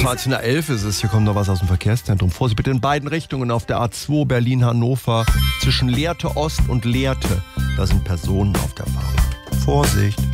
13.11 ist es. Hier kommt noch was aus dem Verkehrszentrum. Vorsicht bitte in beiden Richtungen auf der A2 Berlin-Hannover zwischen Lehrte Ost und Lehrte. Da sind Personen auf der Fahrbahn. Vorsicht!